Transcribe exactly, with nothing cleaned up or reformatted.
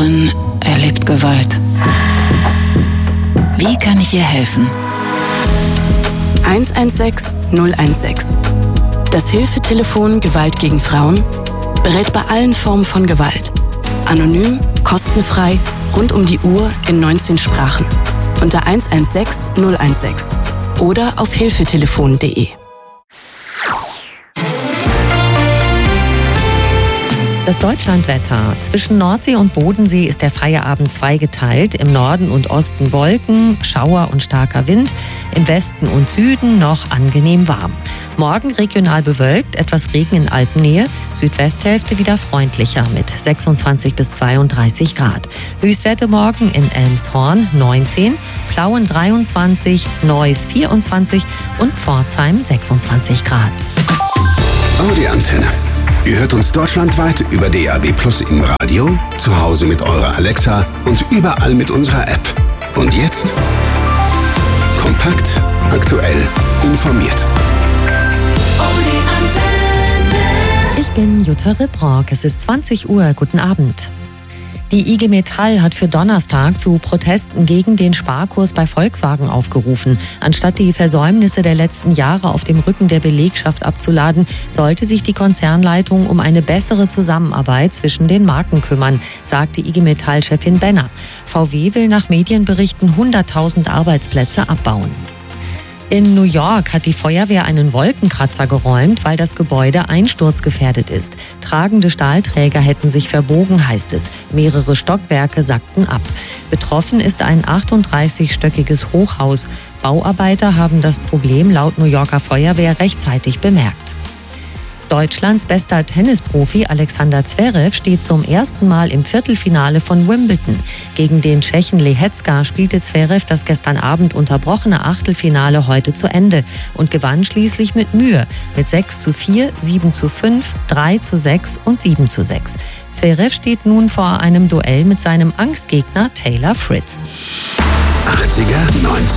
Partnerin erlebt Gewalt. Wie kann ich ihr helfen? eins eins sechs null eins sechs. Das Hilfetelefon Gewalt gegen Frauen berät bei allen Formen von Gewalt. Anonym, kostenfrei, rund um die Uhr in neunzehn Sprachen. Unter eins eins sechs null eins sechs oder auf hilfetelefon punkt de. Das Deutschlandwetter. Zwischen Nordsee und Bodensee ist der Feierabend zweigeteilt. Im Norden und Osten Wolken, Schauer und starker Wind. Im Westen und Süden noch angenehm warm. Morgen regional bewölkt, etwas Regen in Alpennähe. Südwesthälfte wieder freundlicher mit sechsundzwanzig bis zweiunddreißig Grad. Höchstwerte morgen in Elmshorn neunzehn, Plauen dreiundzwanzig, Neuss vierundzwanzig und Pforzheim sechsundzwanzig Grad. Audi Antenne. Ihr hört uns deutschlandweit über D A B Plus im Radio, zu Hause mit eurer Alexa und überall mit unserer App. Und jetzt kompakt, aktuell, informiert. Audi Antenne. Ich bin Jutta Ribrock. Es ist zwanzig Uhr. Guten Abend. Die I G Metall hat für Donnerstag zu Protesten gegen den Sparkurs bei Volkswagen aufgerufen. Anstatt die Versäumnisse der letzten Jahre auf dem Rücken der Belegschaft abzuladen, sollte sich die Konzernleitung um eine bessere Zusammenarbeit zwischen den Marken kümmern, sagte I G Metall-Chefin Benner. V W will nach Medienberichten hunderttausend Arbeitsplätze abbauen. In New York hat die Feuerwehr einen Wolkenkratzer geräumt, weil das Gebäude einsturzgefährdet ist. Tragende Stahlträger hätten sich verbogen, heißt es. Mehrere Stockwerke sackten ab. Betroffen ist ein achtunddreißigstöckiges Hochhaus. Bauarbeiter haben das Problem laut New Yorker Feuerwehr rechtzeitig bemerkt. Deutschlands bester Tennisprofi Alexander Zverev steht zum ersten Mal im Viertelfinale von Wimbledon. Gegen den Tschechen Lehecka spielte Zverev das gestern Abend unterbrochene Achtelfinale heute zu Ende und gewann schließlich mit Mühe mit sechs zu vier, sieben zu fünf, drei zu sechs und sieben zu sechs. Zverev steht nun vor einem Duell mit seinem Angstgegner Taylor Fritz. achtziger, neunziger